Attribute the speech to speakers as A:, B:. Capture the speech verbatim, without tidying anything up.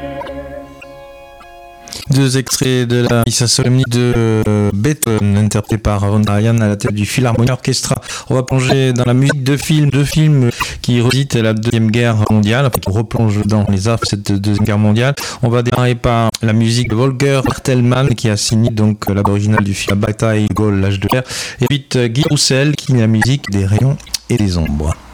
A: Deux extraits de la Missa Solemni de Beethoven, interprété par Von Karajan à la tête du Philharmonia Orchestra. On va plonger dans la musique de films, deux films qui revisitent la Deuxième Guerre mondiale, enfin, qui replongent dans les affres de cette Deuxième Guerre mondiale. On va démarrer par la musique de Volker Bertelmann, qui a signé donc la bande originale du film La bataille de Gaulle, l'âge de fer. Et ensuite Guy Roussel, qui est la musique des rayons et des ombres.